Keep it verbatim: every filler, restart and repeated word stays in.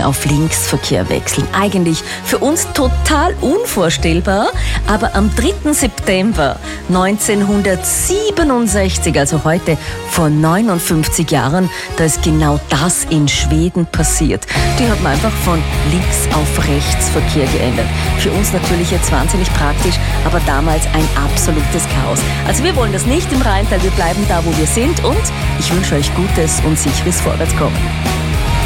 Linken auf Linksverkehr wechseln. Eigentlich für uns total unvorstellbar, aber am dritten September neunzehnhundertsiebenundsechzig, also heute vor neunundfünfzig Jahren, da ist genau das in Schweden passiert. Die haben einfach von links auf Rechtsverkehr geändert. Für uns natürlich jetzt wahnsinnig praktisch, aber damals ein absolutes Chaos. Also wir wollen das nicht im Rheintal, wir bleiben da, wo wir sind und ich wünsche euch gutes und sicheres Vorwärtskommen.